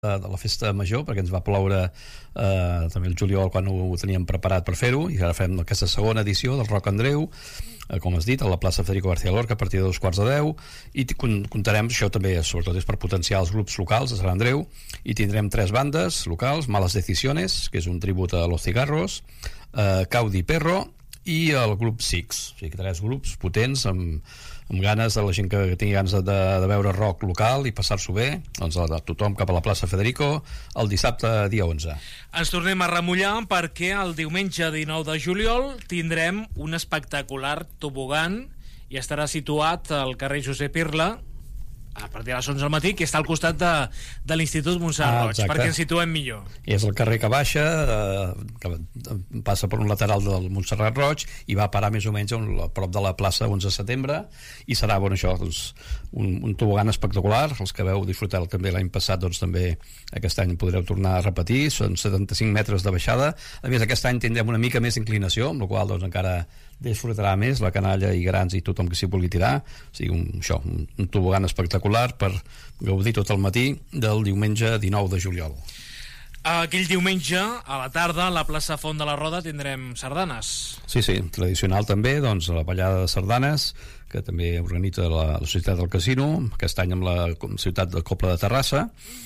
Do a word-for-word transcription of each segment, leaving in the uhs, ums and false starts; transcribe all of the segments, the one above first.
de la festa major, perquè ens va ploure eh, també el juliol quan ho, ho teníem preparat per fer-ho, i ara fem aquesta segona edició del Rock Andreu, eh, com has dit, a la plaça Federico García Lorca a partir de dos quarts de deu, i comptarem, això també sobretot és per potenciar els grups locals de Sant Andreu, i tindrem tres bandes locals: Malas Decisiones, que és un tribut a Los Cigarros, eh, Caudi Perro i el grup Six. O sigui, tres grups potents amb, amb ganes de la gent que, que tingui ganes de, de veure rock local i passar-s'ho bé, doncs a, a tothom cap a la plaça Federico el dissabte dia onze. Ens tornem a remullar perquè el diumenge dinou de juliol tindrem un espectacular tobogan i estarà situat al carrer Josep Irla a partir de les onze del matí, que està al costat de, de l'Institut Montserrat ah, Roig, perquè ens situem millor. És el carrer que baixa, eh, que passa per un lateral del Montserrat Roig i va parar més o menys a prop de la plaça onze de setembre, i serà, bueno, això, doncs, un, un tobogan espectacular. Els que veu disfrutar també l'any passat, doncs també aquest any podreu tornar a repetir. Són setanta-cinc metres de baixada. A més, aquest any tindrem una mica més d'inclinació, amb la qual doncs encara disfrutarà més la canalla i grans i tothom que s'hi vulgui tirar. O sigui, un, això, un, un tobogan espectacular per gaudir tot el matí del diumenge dinou de juliol. Aquell diumenge, a la tarda, a la plaça Font de la Roda tindrem sardanes. Sí, sí, tradicional també, doncs la ballada de sardanes, que també organitza la, la Societat del Casino, aquest any amb la Ciutat de Cobla de Terrassa,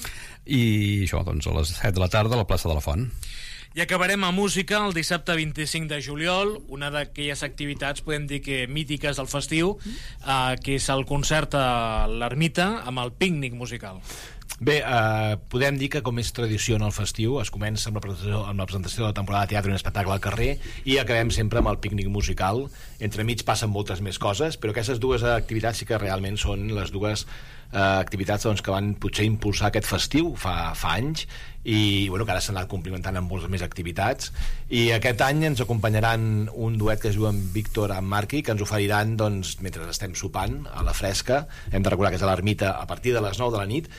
i això, doncs a les set de la tarda a la plaça de la Font. I acabarem amb música el dissabte vint-i-cinc de juliol, una d'aquelles activitats, podem dir que mítiques del festiu, eh, que és el concert a l'Ermita amb el pícnic musical. Bé, eh, podem dir que com és tradició en el festiu, es comença amb la presentació, amb la presentació de la temporada de teatre i un espectacle al carrer, i acabem sempre amb el pícnic musical. Entremig passen moltes més coses, però aquestes dues activitats sí que realment són les dues eh, activitats doncs, que van potser impulsar aquest festiu fa, fa anys, i bueno, que ara s'han anat complimentant amb moltes més activitats. I aquest any ens acompanyaran un duet que es diu amb Víctor amb Marqui, que ens oferiran, doncs, mentre estem sopant a la fresca. Hem de recordar que és a l'Ermita a partir de les nou de la nit.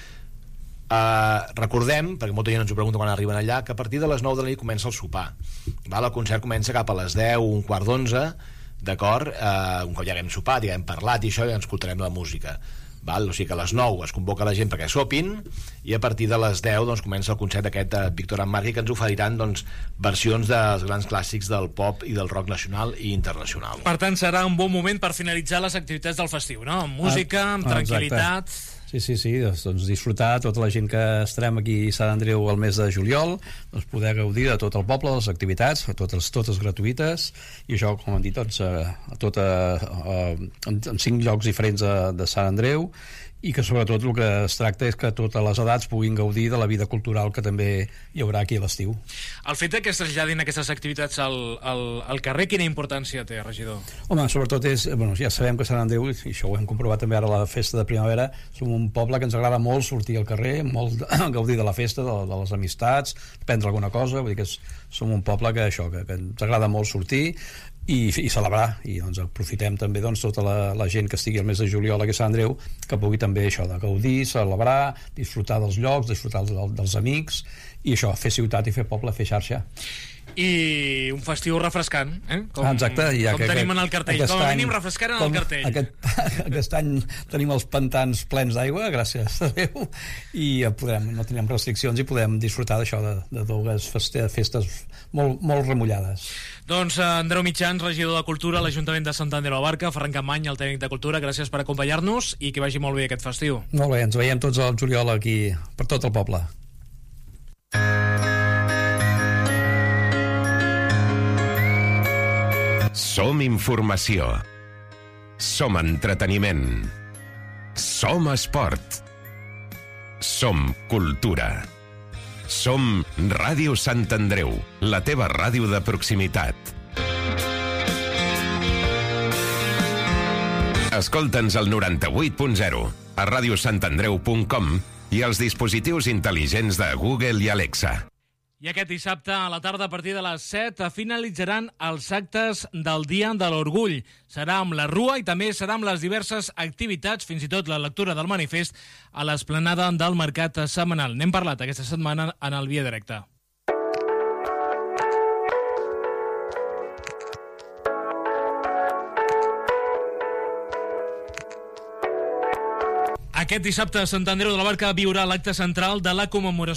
Uh, recordem, perquè molta gent ens ho pregunta quan arriben allà, que a partir de les nou de la nit comença el sopar, val? El concert comença cap a les deu, un quart d'onze, d'acord? Uh, un cop ja haguem sopat, ja hem parlat i això, ja ens escoltarem la música, val? O sigui que a les nou es convoca la gent perquè sopin, i a partir de les deu doncs, comença el concert aquest de Víctor amb Marqui, que ens oferiran doncs, versions dels grans clàssics del pop i del rock nacional i internacional. Per tant, serà un bon moment per finalitzar les activitats del festiu, no? Amb música, amb ah, tranquil·litat. Exacte. Sí, sí, sí, doncs, doncs disfrutar, tota la gent que estarem aquí a Sant Andreu el mes de juliol, doncs poder gaudir de tot el poble, les activitats, totes, totes gratuïtes, i això, com hem dit, doncs, a tota, a, en, en cinc llocs diferents de, de Sant Andreu, i que sobretot el que es tracta és que totes les edats puguin gaudir de la vida cultural que també hi haurà aquí a l'estiu. El fet que es traslladin aquestes activitats al, al, al carrer, quina importància té, regidor? Home, sobretot és, bueno, ja sabem que Sant Andreu, i això ho hem comprovat també ara a la festa de primavera, som un poble que ens agrada molt sortir al carrer, molt gaudir de la festa, de, de les amistats, prendre alguna cosa, vull dir que és, som un poble que això, que, que ens agrada molt sortir i, i celebrar, i doncs aprofitem també doncs, tota la, la gent que estigui el mes de juliol aquí a Sant Andreu, que pugui també això de gaudir, celebrar, disfrutar dels llocs, disfrutar dels, dels amics, i això, fer ciutat i fer poble, fer xarxa. I un festiu refrescant, eh? Com, ah, exacte, ja com que, tenim en el cartell, com a mínim refrescant en el cartell. Aquest, aquest any tenim els pantans plens d'aigua, gràcies a Déu, i podrem, no tenim restriccions i podem disfrutar d'això, de, de dues festes, festes molt, molt remullades. Doncs Andreu Mitjans, regidor de Cultura a l'Ajuntament de Sant Andreu de la Barca, Ferran Campmany, el tècnic de Cultura, gràcies per acompanyar-nos i que vagi molt bé aquest festiu. Molt bé, ens veiem tots al juliol aquí per tot el poble. Som informació. Som entreteniment. Som esport. Som cultura. Som Ràdio Sant Andreu, la teva ràdio de proximitat. Escolta'ns al noranta-vuit punt zero, a radiosantandreu punt com i als dispositius intel·ligents de Google i Alexa. I aquest dissabte a la tarda a partir de les set finalitzaran els actes del Dia de l'Orgull. Serà amb la Rua i també serà amb les diverses activitats, fins i tot la lectura del manifest a l'esplanada del Mercat Setmanal. N'hem parlat aquesta setmana en el Via Directa. Aquest dissabte Sant Andreu de la Barca viurà l'acte central de la commemoració